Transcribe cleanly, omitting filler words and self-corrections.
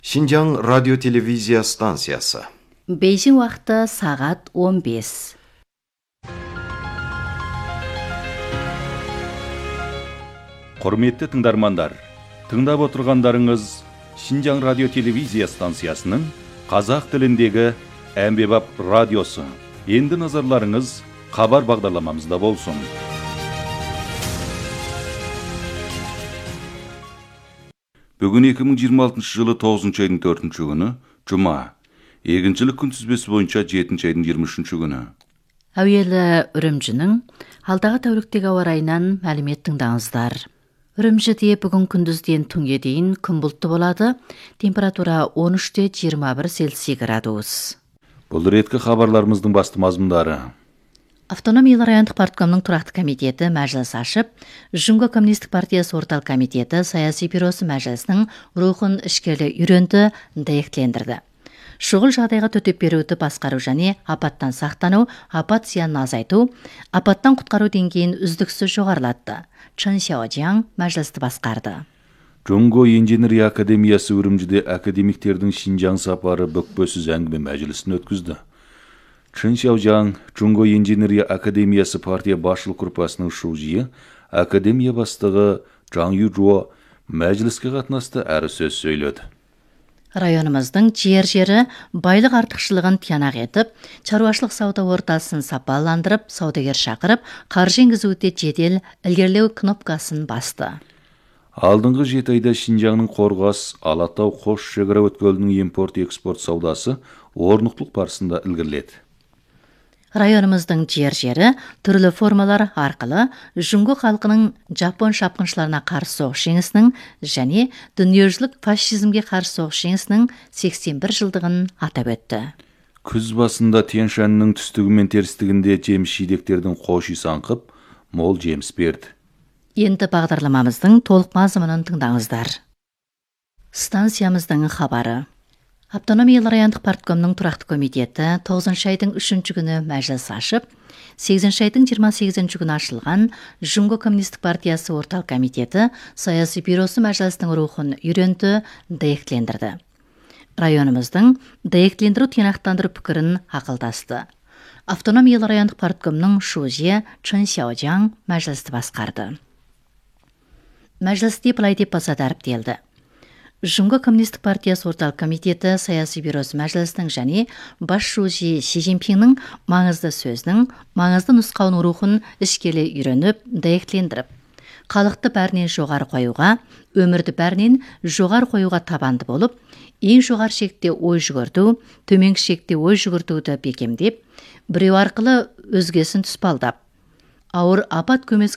Шинжаң радио-телевизия станциясы. Бейжің уақыты сағат 15. Құрметті тыңдармандар, тыңдап отырғандарыңыз Шинжаң радио-телевизия станциясының қазақ тіліндегі әмбебап радиосы. Енді назарларыңыз хабар бағдарламамызда болсын. Бүгін 2026 жылы 9 айдың 4 күні, Жұма. Егіншілік күнтізбесі бойынша 7 айдың 23 күні. Әуелі Үрімжінің алдағы тәуліктегі ауа райынан мәлімет тыңдаңыздар. Үрімжіде бүгін күндізден түнге дейін күн бұлтты болады. Температура 13-21 Цельсий градус. Бұл реткі хабарларымыздың басты мазмұндары. Автономиялы райондық парткомның тұрақты комитеті мәжіліс ашып, Жүңгі коммунистік партиясы орталық комитеті саяси бюросы мәжілісінің рухын ішкелі үйренді, дәйектілендірді. Шұғыл жағдайға төтеп беруді басқару және апаттан сақтану, апат зиянын азайту, апаттан құтқару деңгейін үздіксіз жоғарылатты. Чын Сяожаң мәжілісті басқарды. Жоңго инженерия академиясы Үрімжіде академиктердің Шинжаң сапары бүкпесіз әңгіме мәжілісін өткізді. Чын Сяожаң Жоңго инженерия академиясы партия басшылық группасының шужиы, академия бастығы Жаң Южуо мәжіліске қатынасты әрі сөз сөйледі. Районымыздың жері байлық артықшылығын тиянақ етіп, шаруашылық сауда ортасын сапаландырып, саудагер шақырып, қаржы енгізуде жедел ілгерілеу кнопкасын басты. Алдыңғы 7 айда Шинжаңның Қорғас, Алатау, Қош шекара өткелінің импорт-экспорт саудасы орнықтылық барысында ілгеріледі. Районымыздың жері түрлі формалар арқылы Жүңгі халқының жапон шапқыншыларына қарсы соғыс жеңісінің және дүниежүзілік фашизмге қарсы соғыс жеңісінің 81 жылдығын атап өтті. Күз басында Тянь-Шаньның түстігі мен терістігінде жеміс-жидектердің қоши саңқып, мол жеміс берді. Енді бағдарламамыздың толық мазмұнын тыңдаңыздар. Станциямыздың хабары. Автономиялы райондық парткомның тұрақты комитеті 9 айдың 3 күні мәжіліс ашып, 8 айдың 28 күні ашылған Жүңгі коммунистік партиясы орталық комитеті саяси бюросы мәжілістің рухын үйренді, дәйектілендірді. Районымыздың дәйектілендіру тиянақтандыру пікірін ақылдасты. Автономиялы райондық парткомның шужиы Чын Сяожаң мәжілісті басқарды. Мәжілісте былай деп баса дәріптелді. Жүңгі коммунистік партиясы орталық комитеті саяси бюросы мәжілісінің және бас шужи Си Цзиньпиннің маңызды сөзінің, маңызды нұсқауының рухын ішкелі үйреніп, дәйектілендіріп, халықты бәрінен жоғары қоюға, өмірді бәрінен жоғары қоюға табанды болып, ең жоғары шекте ой жүгірту, төменгі шекте ой жүгіртуді бекемдеп, біреу арқылы өзгесін тұспалдап, ауыр апат көмес